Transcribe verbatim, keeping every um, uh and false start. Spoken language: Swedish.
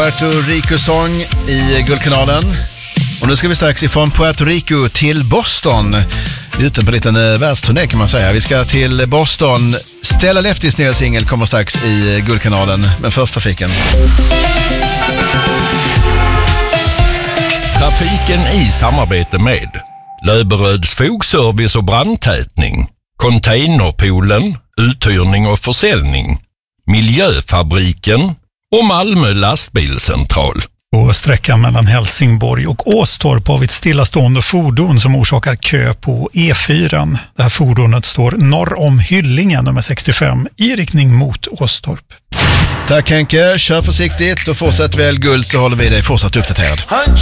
Puerto Rico-sång i Guldkanalen. Och nu ska vi strax ifrån Puerto Rico till Boston. Vi är ute på en liten eh, världsturné kan man säga. Vi ska till Boston. Stella Leftis nya singel kommer strax i Guldkanalen. Men först trafiken. Trafiken i samarbete med Löberöds fogservice och brandtätning, Containerpoolen, uthyrning och försäljning, Miljöfabriken och Malmö lastbilscentral. På sträckan mellan Helsingborg och Åstorp har vi ett stillastående fordon som orsakar kö på E fyra. Det här fordonet står norr om Hyllingen nummer sextiofem i riktning mot Åstorp. Tack Henke, kör försiktigt och fortsätt väl guld så håller vi dig fortsatt uppdaterad.